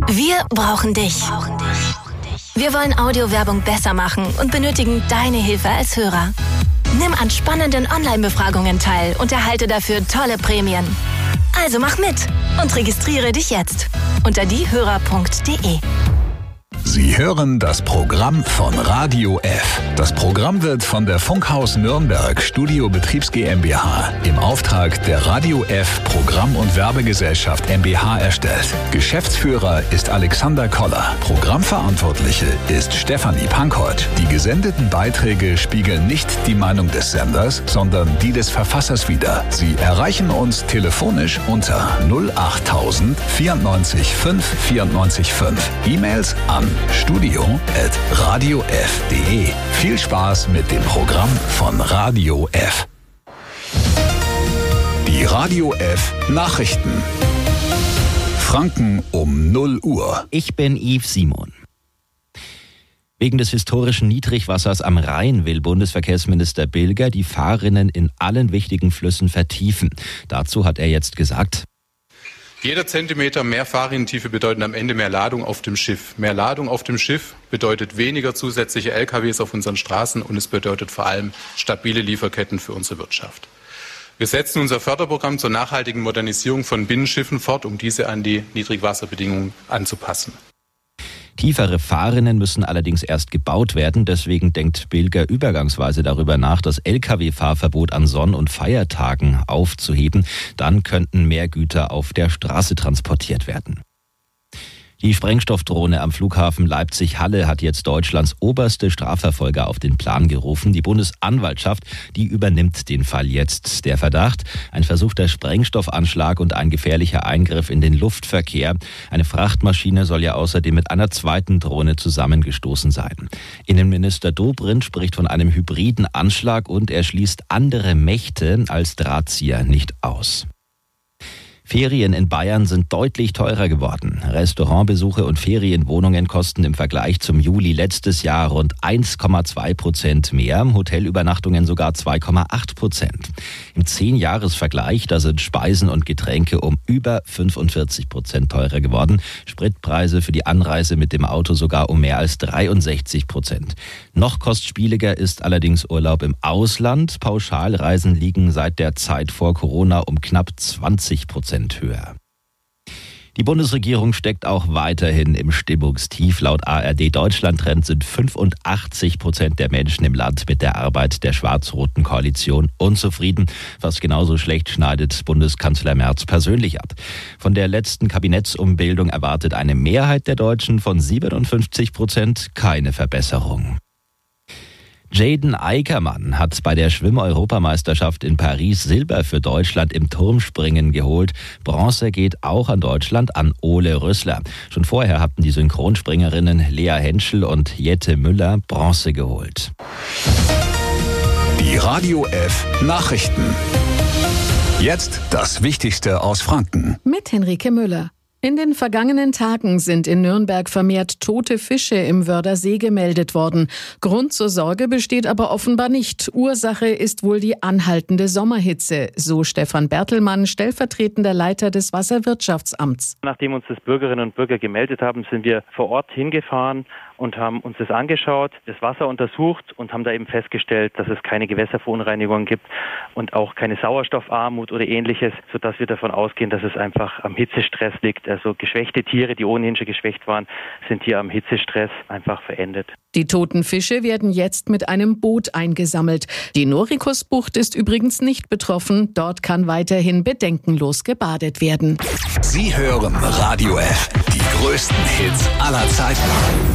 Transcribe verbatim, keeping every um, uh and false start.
Wir brauchen dich. Wir wollen Audiowerbung besser machen und benötigen deine Hilfe als Hörer. Nimm an spannenden Online-Befragungen teil und erhalte dafür tolle Prämien. Also mach mit und registriere dich jetzt unter diehörer punkt de. Sie hören das Programm von Radio F. Das Programm wird von der Funkhaus Nürnberg Studio Betriebs GmbH im Auftrag der Radio F Programm- und Werbegesellschaft GmbH erstellt. Geschäftsführer ist Alexander Koller. Programmverantwortliche ist Stefanie Pankott. Die gesendeten Beiträge spiegeln nicht die Meinung des Senders, sondern die des Verfassers wider. Sie erreichen uns telefonisch unter null acht tausend vierundneunzig fünf vierundneunzig fünf. E-Mails an studio at radio f punkt de. Viel Spaß mit dem Programm von Radio F. Die Radio F Nachrichten. Franken um null Uhr. Ich bin Yves Simon. Wegen des historischen Niedrigwassers am Rhein will Bundesverkehrsminister Bilger die Fahrrinnen in allen wichtigen Flüssen vertiefen. Dazu hat er jetzt gesagt: Jeder Zentimeter mehr Fahrrinnentiefe bedeutet am Ende mehr Ladung auf dem Schiff. Mehr Ladung auf dem Schiff bedeutet weniger zusätzliche L K Ws auf unseren Straßen und es bedeutet vor allem stabile Lieferketten für unsere Wirtschaft. Wir setzen unser Förderprogramm zur nachhaltigen Modernisierung von Binnenschiffen fort, um diese an die Niedrigwasserbedingungen anzupassen. Tiefere Fahrrinnen müssen allerdings erst gebaut werden. Deswegen denkt Bilger übergangsweise darüber nach, das L K W-Fahrverbot an Sonn- und Feiertagen aufzuheben. Dann könnten mehr Güter auf der Straße transportiert werden. Die Sprengstoffdrohne am Flughafen Leipzig-Halle hat jetzt Deutschlands oberste Strafverfolger auf den Plan gerufen. Die Bundesanwaltschaft, die übernimmt den Fall jetzt. Der Verdacht: ein versuchter Sprengstoffanschlag und ein gefährlicher Eingriff in den Luftverkehr. Eine Frachtmaschine soll ja außerdem mit einer zweiten Drohne zusammengestoßen sein. Innenminister Dobrindt spricht von einem hybriden Anschlag und er schließt andere Mächte als Drahtzieher nicht aus. Ferien in Bayern sind deutlich teurer geworden. Restaurantbesuche und Ferienwohnungen kosten im Vergleich zum Juli letztes Jahr rund eins Komma zwei Prozent mehr, Hotelübernachtungen sogar zwei Komma acht Prozent. Im Zehn-Jahres-Vergleich, da sind Speisen und Getränke um über fünfundvierzig Prozent teurer geworden. Spritpreise für die Anreise mit dem Auto sogar um mehr als dreiundsechzig Prozent. Noch kostspieliger ist allerdings Urlaub im Ausland. Pauschalreisen liegen seit der Zeit vor Corona um knapp zwanzig Prozent höher. Die Bundesregierung steckt auch weiterhin im Stimmungstief. Laut A R D Deutschland-Trend sind fünfundachtzig Prozent der Menschen im Land mit der Arbeit der schwarz-roten Koalition unzufrieden. Fast genauso schlecht schneidet Bundeskanzler Merz persönlich ab. Von der letzten Kabinettsumbildung erwartet eine Mehrheit der Deutschen von siebenundfünfzig Prozent keine Verbesserung. Jaden Eickermann hat bei der Schwimm-Europameisterschaft in Paris Silber für Deutschland im Turmspringen geholt. Bronze geht auch an Deutschland, an Ole Rössler. Schon vorher hatten die Synchronspringerinnen Lea Henschel und Jette Müller Bronze geholt. Die Radio F Nachrichten. Jetzt das Wichtigste aus Franken. Mit Henrike Müller. In den vergangenen Tagen sind in Nürnberg vermehrt tote Fische im Wördersee gemeldet worden. Grund zur Sorge besteht aber offenbar nicht. Ursache ist wohl die anhaltende Sommerhitze, so Stefan Bertelmann, stellvertretender Leiter des Wasserwirtschaftsamts. Nachdem uns das Bürgerinnen und Bürger gemeldet haben, sind wir vor Ort hingefahren und haben uns das angeschaut, das Wasser untersucht und haben da eben festgestellt, dass es keine Gewässerverunreinigung gibt und auch keine Sauerstoffarmut oder ähnliches, sodass wir davon ausgehen, dass es einfach am Hitzestress liegt. Also geschwächte Tiere, die ohnehin schon geschwächt waren, sind hier am Hitzestress einfach verendet. Die toten Fische werden jetzt mit einem Boot eingesammelt. Die Norikusbucht ist übrigens nicht betroffen. Dort kann weiterhin bedenkenlos gebadet werden. Sie hören Radio F, die größten Hits aller Zeiten.